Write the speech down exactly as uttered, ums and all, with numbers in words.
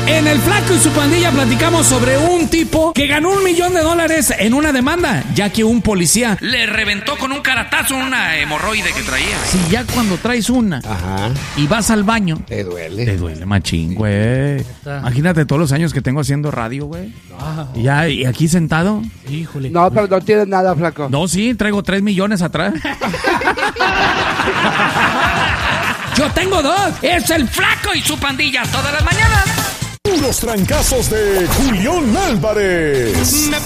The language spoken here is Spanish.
En el Flaco y su pandilla platicamos sobre un tipo que ganó un millón de dólares en una demanda, ya que un policía le reventó con un caratazo una hemorroide que traía. Si ya cuando traes una Ajá. y vas al baño, Te duele. te duele machín, güey. Imagínate todos los años que tengo haciendo radio, güey. Y ya, y aquí sentado. Híjole. No, pero no tienes nada, flaco. No, sí, traigo tres millones atrás. Yo tengo dos. Es el Flaco y su pandilla todas las mañanas. Los trancazos de Julián Álvarez.